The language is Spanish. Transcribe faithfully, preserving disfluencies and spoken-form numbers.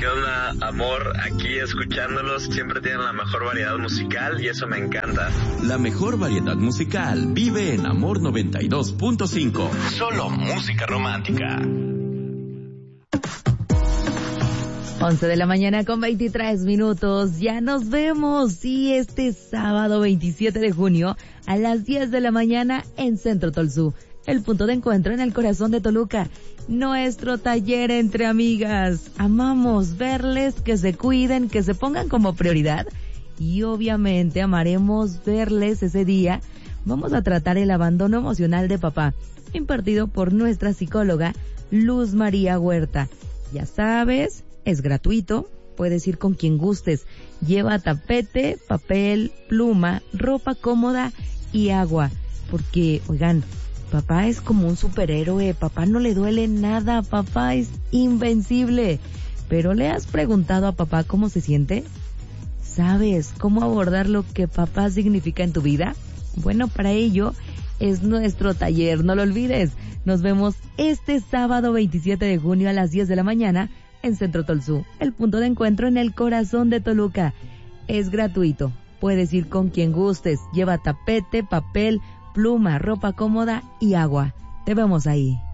onda, amor? Aquí escuchándolos, siempre tienen la mejor variedad musical y eso me encanta. La mejor variedad musical vive en Amor noventa y dos punto cinco. Solo música romántica. once de la mañana con veintitrés minutos. Ya nos vemos, sí, este sábado veintisiete de junio a las diez de la mañana en Centro Tolsú, el punto de encuentro en el corazón de Toluca. Nuestro taller entre amigas. Amamos verles, que se cuiden, que se pongan como prioridad y obviamente amaremos verles ese día. Vamos a tratar el abandono emocional de papá, impartido por nuestra psicóloga Luz María Huerta. Ya sabes, es gratuito, puedes ir con quien gustes. Lleva tapete, papel, pluma, ropa cómoda y agua. Porque, oigan, papá es como un superhéroe, papá no le duele nada, papá es invencible. ¿Pero le has preguntado a papá cómo se siente? ¿Sabes cómo abordar lo que papá significa en tu vida? Bueno, para ello es nuestro taller, no lo olvides. Nos vemos este sábado veintisiete de junio a las diez de la mañana en Centro Tolsú, el punto de encuentro en el corazón de Toluca. Es gratuito, puedes ir con quien gustes. Lleva tapete, papel, pluma, ropa cómoda y agua. Te vemos ahí.